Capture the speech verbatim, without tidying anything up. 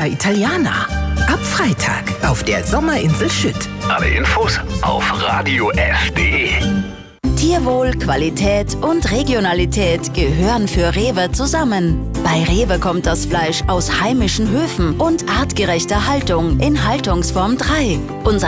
Italiana. Ab Freitag auf der Sommerinsel Schütt. Alle Infos auf radio f punkt de. Tierwohl, Qualität und Regionalität gehören für Rewe zusammen. Bei Rewe kommt das Fleisch aus heimischen Höfen und artgerechter Haltung in Haltungsform drei. Unser